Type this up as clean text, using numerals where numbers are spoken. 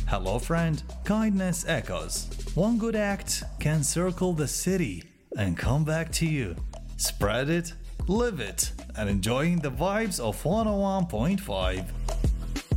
Hello, friend. Kindness echoes. One good act can circle the city and come back to you. Spread it, live it, and enjoying the vibes of 101.5.